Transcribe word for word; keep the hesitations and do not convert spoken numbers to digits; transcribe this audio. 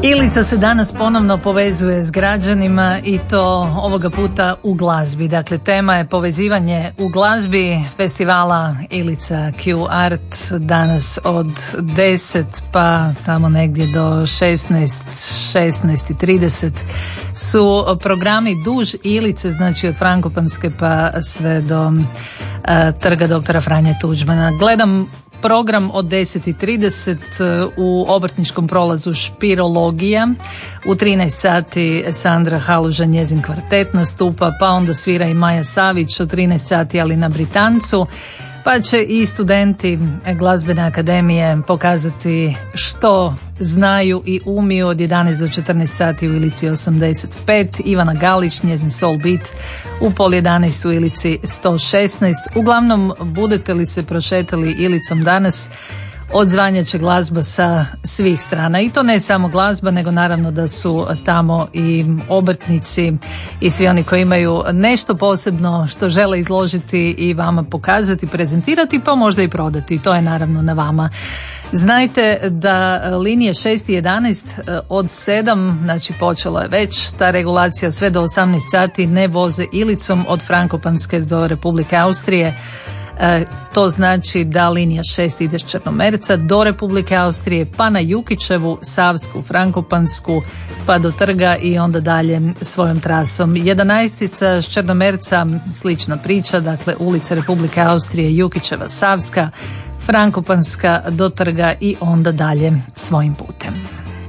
Ilica se danas ponovno povezuje s građanima i to ovoga puta u glazbi. Dakle, tema je povezivanje u glazbi festivala Ilica Q Art danas od deset pa tamo negdje do šesnaest, šesnaest i trideset su programi duž Ilice, znači od Frankopanske pa sve do uh, trga doktora Franje Tuđmana. Gledam program od deset i trideset u obrtničkom prolazu Špirologija. U trinaest sati Sandra Haluža, njezin kvartet nastupa, pa onda svira i Maja Savić od trinaest sati, ali na Britancu. Pa će i studenti Glazbene akademije pokazati što znaju i umiju od jedanaest do četrnaest sati u Ilici osamdeset pet. Ivana Galić, njezin Soul Beat u pol jedanaest u Ilici sto šesnaest. Uglavnom, budete li se prošetali Ilicom danas, odzvanjat će glazba sa svih strana. I to ne samo glazba, nego naravno da su tamo i obrtnici i svi oni koji imaju nešto posebno što žele izložiti i vama pokazati, prezentirati, pa možda i prodati. To je naravno na vama. Znajte da linije šest i jedanaest od sedam, znači počela je već ta regulacija, sve do osamnaest sati ne voze Ilicom od Frankopanske do Republike Austrije. E, to znači da linija šest ide s Črnomerca do Republike Austrije, pa na Jukićevu, Savsku, Frankopansku, pa do trga i onda dalje svojom trasom. Jedanaestica s Črnomerca, slična priča, dakle ulica Republike Austrije, Jukićeva, Savska, Frankopanska do trga i onda dalje svojim putem.